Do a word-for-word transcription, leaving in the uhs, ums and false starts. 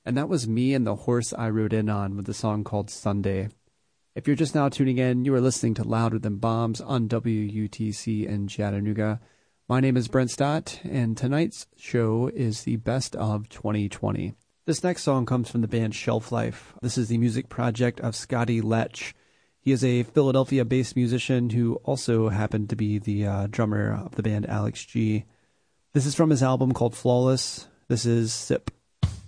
And that was Me and the Horse I Rode In On with the song called Sunday. If you're just now tuning in, you are listening to Louder Than Bombs on W U T C in Chattanooga. My name is Brent Stott, and tonight's show is the Best of twenty twenty. This next song comes from the band Shelf Life. This is the music project of Scotty Lech. He is a Philadelphia-based musician who also happened to be the uh, drummer of the band Alex G. This is from his album called Flawless. This is Sip.